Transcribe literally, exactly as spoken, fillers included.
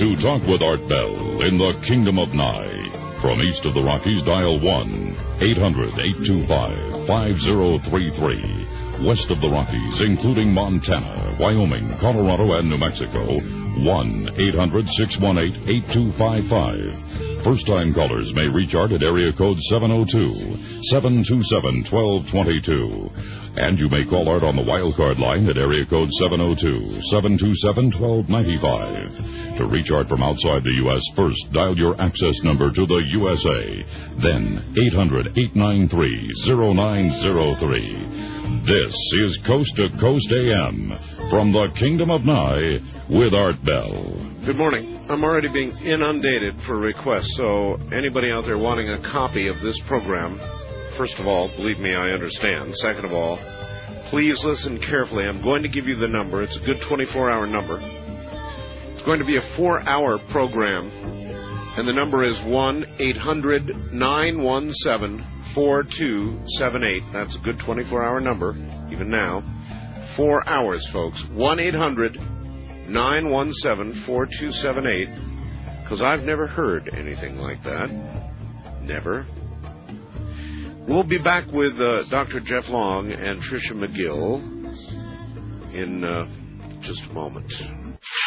to talk with Art Bell in the Kingdom of Nye. From east of the Rockies, dial one eight hundred, eight two five, five zero three three. West of the Rockies, including Montana, Wyoming, Colorado, and New Mexico, one eight hundred, six one eight, eight two five five. First-time callers may reach Art at area code seven oh two, seven two seven, one two two two. And you may call Art on the wildcard line at area code seven oh two, seven two seven, one two nine five. To reach Art from outside the U S, first dial your access number to the U S A. Then eight hundred, eight nine three, oh nine oh three. This is Coast to Coast A M from the Kingdom of Nye with Art Bell. Good morning. I'm already being inundated for requests, so anybody out there wanting a copy of this program, first of all, believe me, I understand. Second of all, please listen carefully. I'm going to give you the number. It's a good twenty-four hour number. It's going to be a four-hour program, and the number is one eight hundred, nine one seven, four two seven eight. That's a good twenty-four hour number, even now. Four hours, folks. one eight hundred, nine one seven, four two seven eight, because I've never heard anything like that. Never. We'll be back with uh, Doctor Jeff Long and Tricia McGill in uh, just a moment.